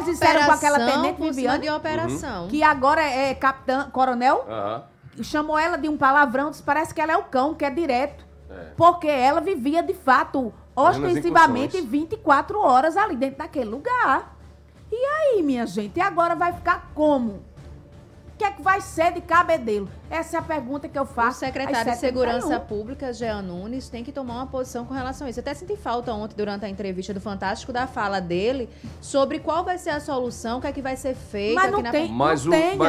eles disseram com aquela tenente por cima Viviane, de operação. que agora é capitã, coronel, chamou ela de um palavrão, disse, parece que ela é o cão, que é direto. Porque ela vivia, de fato, ostensivamente 24 horas ali dentro daquele lugar. E aí, minha gente? E agora vai ficar como? O que é que vai ser de Cabedelo? Essa é a pergunta que eu faço. O secretário de Segurança Pública, Jean Nunes, tem que tomar uma posição com relação a isso. Eu até senti falta ontem, durante a entrevista do Fantástico, da fala dele sobre qual vai ser a solução, o que é que vai ser feito mas não aqui tem, na... Mas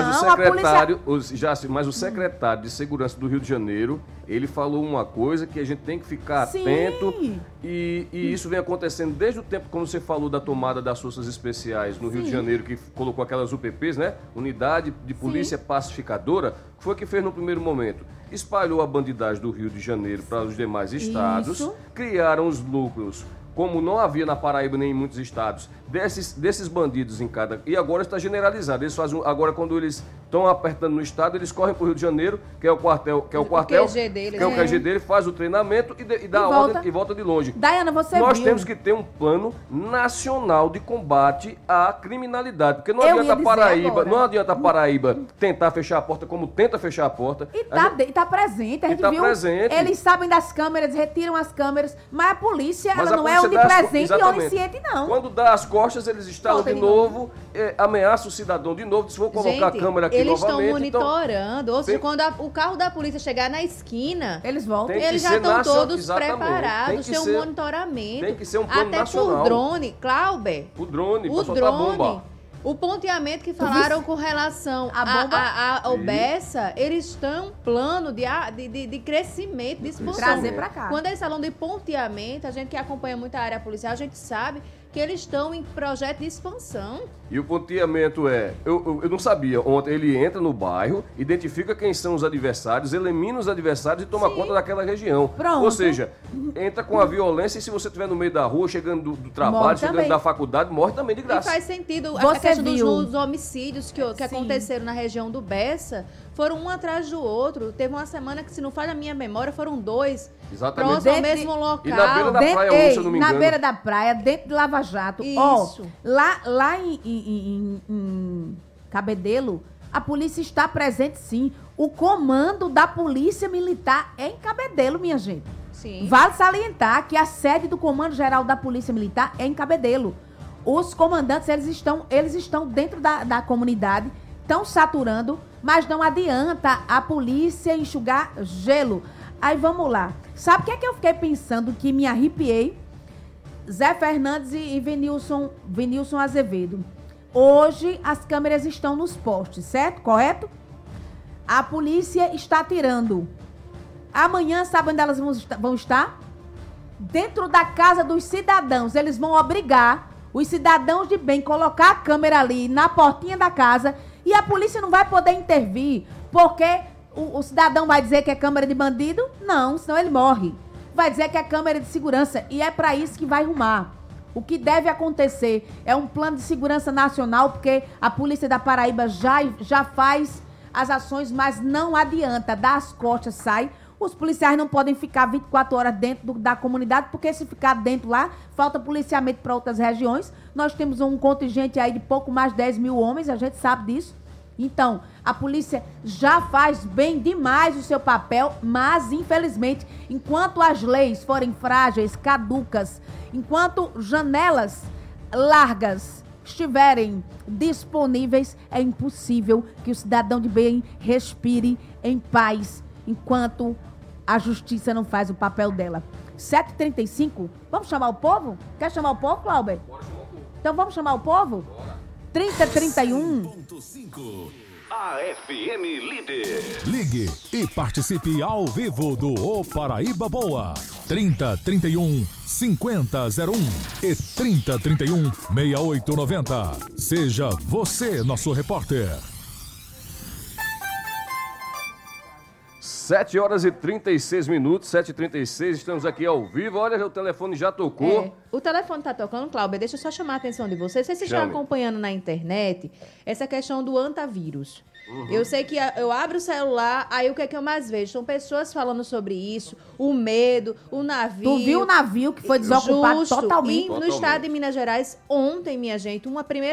o secretário de Segurança do Rio de Janeiro, ele falou uma coisa que a gente tem que ficar atento e isso vem acontecendo desde o tempo, como você falou, da tomada das forças especiais no Rio de Janeiro, que colocou aquelas UPPs, né? Unidade de Polícia Pacificadora, que foi o que fez no primeiro momento. Espalhou a bandidagem do Rio de Janeiro para os demais estados, criaram os núcleos, como não havia na Paraíba nem em muitos estados, desses bandidos em cada... E agora está generalizado. Eles fazem, agora, quando eles estão apertando no estado, eles correm para o Rio de Janeiro, que é o quartel, que é o QG dele, faz o treinamento e dá a ordem e volta de longe. Daiana, Nós temos que ter um plano nacional de combate à criminalidade, porque não adianta a Paraíba tentar fechar a porta como tenta fechar a porta. E tá presente, a gente viu. Eles sabem das câmeras, retiram as câmeras, mas a polícia, ela não é onipresente e onisciente, não. Quando dá as costas, eles instalam de novo, ameaçam o cidadão de novo, se for colocar a câmera aqui eles novamente... Eles estão monitorando, ou seja, quando o carro da polícia chegar na esquina, eles voltam. Eles já estão todos preparados, tem um monitoramento. Tem que ser um plano até nacional. Por drone, Clauber. O drone, para soltar bomba. O ponteamento que falaram com relação ao Bessa, eles estão em plano de crescimento, de expansão. Trazer para cá. Quando eles falam de ponteamento, a gente que acompanha muito a área policial, a gente sabe que eles estão em projeto de expansão. E o ponteamento eu não sabia, ontem ele entra no bairro, identifica quem são os adversários, elimina os adversários e toma conta daquela região. Pronto. Ou seja, entra com a violência e se você estiver no meio da rua, chegando do trabalho, chegando da faculdade, morre também de graça. E faz sentido a questão dos homicídios que aconteceram na região do Bessa, foram um atrás do outro. Teve uma semana que, se não falha a minha memória, foram 2. Exatamente. Próximo ao mesmo local. E na beira da praia, se eu não me engano. Na beira da praia, dentro de Lava Jato. Isso. Lá em Cabedelo, a polícia está presente, sim. O comando da Polícia Militar é em Cabedelo, minha gente. Sim. Vale salientar que a sede do Comando Geral da Polícia Militar é em Cabedelo. Os comandantes, eles estão dentro da comunidade, estão saturando, mas não adianta a polícia enxugar gelo. Aí vamos lá. Sabe o que é que eu fiquei pensando que me arrepiei? Zé Fernandes e Venilson Azevedo. Hoje as câmeras estão nos postes, certo? Correto? A polícia está tirando. Amanhã, sabe onde elas vão estar? Dentro da casa dos cidadãos. Eles vão obrigar os cidadãos de bem colocar a câmera ali na portinha da casa e a polícia não vai poder intervir, porque o cidadão vai dizer que é câmera de bandido? Não, senão ele morre. Vai dizer que é câmera de segurança e é para isso que vai rumar. O que deve acontecer é um plano de segurança nacional, porque a polícia da Paraíba já faz as ações, mas não adianta, dá as costas, sai. Os policiais não podem ficar 24 horas dentro da comunidade, porque se ficar dentro lá, falta policiamento para outras regiões. Nós temos um contingente aí de pouco mais de 10 mil homens, a gente sabe disso. Então, a polícia já faz bem demais o seu papel, mas, infelizmente, enquanto as leis forem frágeis, caducas, enquanto janelas largas estiverem disponíveis, é impossível que o cidadão de bem respire em paz, enquanto a justiça não faz o papel dela. 7h35, vamos chamar o povo? Quer chamar o povo, Clauber? Bora chamar o povo. Então vamos chamar o povo? Bora. 3031. A FM Líder. Ligue e participe ao vivo do O Paraíba Boa. 3031 5001 e 3031 6890. Seja você nosso repórter. 7h36, 7h36, estamos aqui ao vivo. Olha, o telefone já tocou. O telefone tá tocando, Cláudia. Deixa eu só chamar a atenção de vocês. Vocês estão acompanhando na internet essa questão do antavírus. Eu sei que eu abro o celular, aí o que é que eu mais vejo? São pessoas falando sobre isso, o medo, o navio. Tu viu o navio que foi desocupado totalmente? E no estado de Minas Gerais, ontem, minha gente, uma primeira